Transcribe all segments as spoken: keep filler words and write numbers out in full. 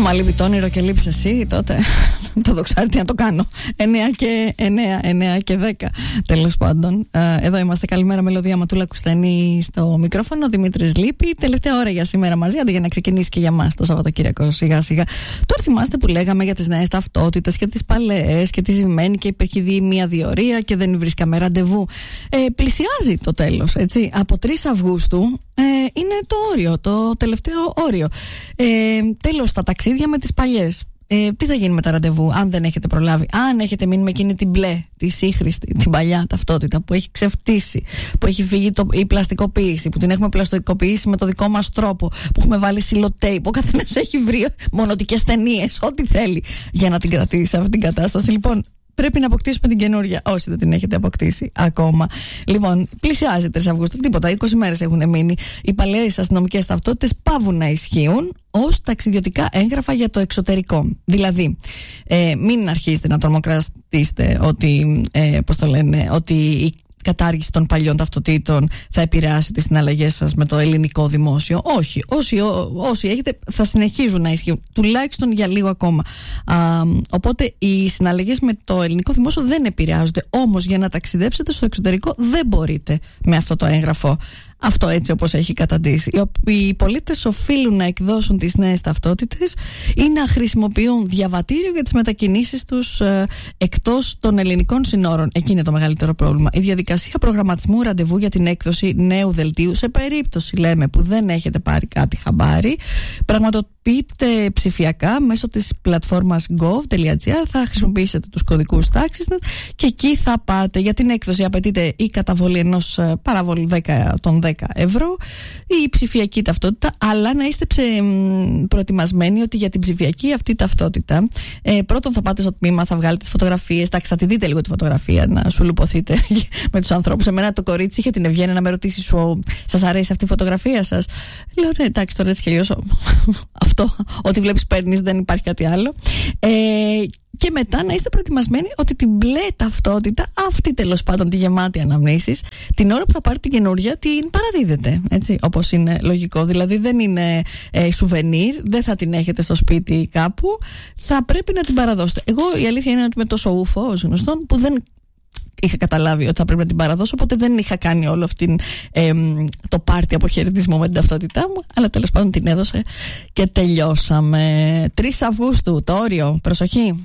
Άμα λείπει το όνειρο και λείψεις εσύ, τότε το δοξάρι τι να το κάνω. εννέα και εννέα, εννέα και δέκα. Τέλος πάντων, εδώ είμαστε. Καλημέρα, Μελωδία Ματούλα Κουστανή στο μικρόφωνο. Δημήτρης λείπει. Τελευταία ώρα για σήμερα μαζί, αντί για να ξεκινήσει και για μας το Σαββατοκύριακο σιγά σιγά. Τώρα θυμάστε που λέγαμε για τις νέες ταυτότητες και τις παλαιές και τη ζημένη και υπήρχε δει μία διορία και δεν βρίσκαμε ραντεβού. Ε, πλησιάζει το τέλος, έτσι. Από τρεις Αυγούστου ε, είναι το όριο, το τελευταίο όριο. Ε, τέλος τα ταξίδια με τις παλιές. Ε, τι θα γίνει με τα ραντεβού, αν δεν έχετε προλάβει, αν έχετε μείνει με εκείνη την μπλε, τη σύγχρηστη, την παλιά ταυτότητα που έχει ξεφτύσει, που έχει φύγει το, η πλαστικοποίηση, που την έχουμε πλαστικοποιήσει με το δικό μας τρόπο, που έχουμε βάλει σιλοτέιπ, ο καθένας έχει βρει μονοτικές ταινίες, ό,τι θέλει για να την κρατήσει σε αυτή την κατάσταση. Λοιπόν, πρέπει να αποκτήσουμε την καινούργια, όσοι δεν την έχετε αποκτήσει ακόμα. Λοιπόν, πλησιάζει τρεις Αυγούστου, τίποτα, είκοσι μέρες έχουν μείνει. Οι παλαιές αστυνομικές ταυτότητες πάβουν να ισχύουν ως ταξιδιωτικά έγγραφα για το εξωτερικό. Δηλαδή, ε, μην αρχίσετε να τρομοκρατήσετε ότι, ε, πώς το λένε, ότι η κατάργηση των παλιών ταυτοτήτων θα επηρεάσει τις συναλλαγές σας με το ελληνικό δημόσιο. Όχι. Όσοι, ό, όσοι έχετε θα συνεχίζουν να ισχύουν, τουλάχιστον για λίγο ακόμα. Α, οπότε οι συναλλαγές με το ελληνικό δημόσιο δεν επηρεάζονται. Όμως για να ταξιδέψετε στο εξωτερικό δεν μπορείτε με αυτό το έγγραφο. Αυτό έτσι όπως έχει καταντήσει. Οι πολίτες οφείλουν να εκδώσουν τις νέες ταυτότητες ή να χρησιμοποιούν διαβατήριο για τις μετακινήσεις τους ε, εκτός των ελληνικών συνόρων. Εκεί είναι το μεγαλύτερο πρόβλημα. Η διαδικασία προγραμματισμού ραντεβού για την έκδοση νέου δελτίου, σε περίπτωση λέμε που δεν έχετε πάρει κάτι χαμπάρι, πραγματοποιείται ψηφιακά μέσω της πλατφόρμας gov τελεία gr. Θα χρησιμοποιήσετε τους κωδικούς τάξης και εκεί θα πάτε. Για την έκδοση απαιτείται η καταβολή ενός παραβολή δέκα των δέκα ευρώ, η ψηφιακή ταυτότητα, αλλά να είστε ψε... προετοιμασμένοι ότι για την ψηφιακή αυτή ταυτότητα ε, πρώτον θα πάτε στο τμήμα, θα βγάλετε τις φωτογραφίες. Εντάξει, θα τη δείτε λίγο τη φωτογραφία, να σου λουποθείτε με τους ανθρώπους. Εμένα το κορίτσι είχε την ευγένεια να με ρωτήσει, σου, σας αρέσει αυτή η φωτογραφία σας? Λέω ναι, εντάξει, τώρα έτσι χελιώσω. Αυτό, ό,τι βλέπεις παίρνεις, δεν υπάρχει κάτι άλλο. Ε, Και μετά να είστε προετοιμασμένοι ότι την μπλε ταυτότητα, αυτή τέλος πάντων τη γεμάτη αναμνήσεις, την ώρα που θα πάρει την καινούργια την παραδίδετε. Έτσι, όπως είναι λογικό. Δηλαδή δεν είναι ε, σουβενίρ, δεν θα την έχετε στο σπίτι κάπου. Θα πρέπει να την παραδώσετε. Εγώ η αλήθεια είναι ότι είμαι τόσο ούφο ως γνωστόν που δεν είχα καταλάβει ότι θα πρέπει να την παραδώσω, οπότε δεν είχα κάνει όλο αυτήν ε, το πάρτι αποχαιρετισμό με την ταυτότητά μου, αλλά τέλος πάντων την έδωσε και τελειώσαμε. τρεις Αυγούστου, το όριο, προσοχή.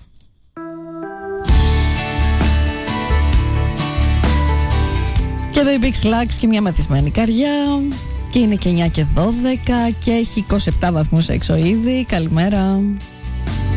Και εδώ η Big Slacks και μια μεθυσμένη καρδιά. Και είναι και εννιά και δώδεκα και έχει είκοσι επτά βαθμούς έξω ήδη. Καλημέρα.